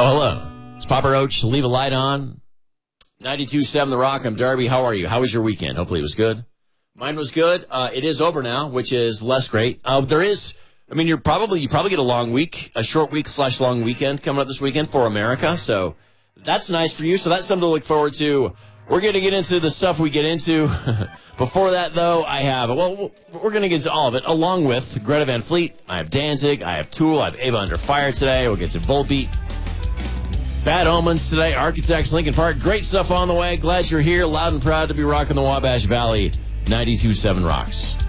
hello. It's Papa Roach. Leave a light on. 92.7 The Rock. I'm Darby. How are you? How was your weekend? Hopefully it was good. Mine was good. It is over now, which is less great. You probably get a long week, a short week / long weekend coming up this weekend for America. So that's nice for you. So that's something to look forward to. We're going to get into the stuff we get into. Before that, though, we're going to get into all of it, along with Greta Van Fleet. I have Danzig. I have Tool. I have Ava Under Fire today. We'll get to Volbeat. Bad Omens today. Architects, Linkin Park. Great stuff on the way. Glad you're here. Loud and proud to be rocking the Wabash Valley. 92.7 Rocks.